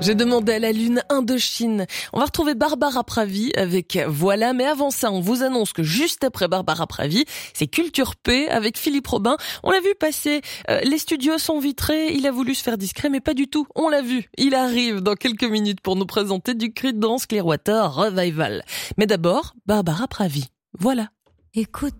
J'ai demandé à la lune Indochine. On va retrouver Barbara Pravi avec Voilà, mais avant ça, on vous annonce que juste après Barbara Pravi, c'est Culture P avec Philippe Robin. On l'a vu passer, les studios sont vitrés, il a voulu se faire discret, mais pas du tout. On l'a vu, il arrive dans quelques minutes pour nous présenter du Creedence Clearwater Revival. Mais d'abord, Barbara Pravi. Voilà. Écoute.